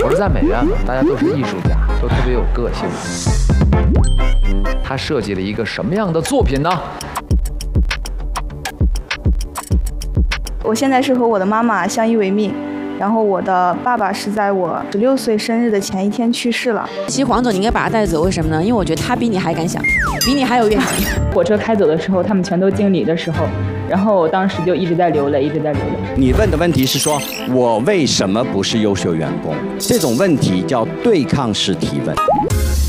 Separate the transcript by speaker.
Speaker 1: 我是在美院嘛，大家都是艺术家，都特别有个性。他设计了一个什么样的作品呢？
Speaker 2: 我现在是和我的妈妈相依为命，然后我的爸爸是在我16岁生日的前一天去世了。
Speaker 3: 其实黄总你应该把他带走，为什么呢？因为我觉得他比你还敢想，比你还有愿景。
Speaker 4: 火车开走的时候，他们全都经理的时候，然后我当时就一直在流泪，一直在流泪。
Speaker 5: 你问的问题是说，我为什么不是优秀员工？这种问题叫对抗式提问。